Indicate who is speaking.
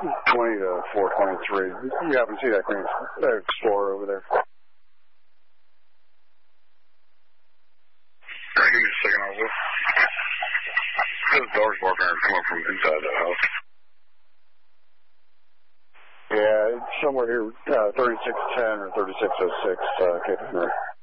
Speaker 1: 20 to 423. You happen to see that green Explorer over there?
Speaker 2: Give me a second, I'll look. Those doors barking are coming from inside the house.
Speaker 1: Yeah, it's somewhere here, 3610 or 3606, Cape Henry.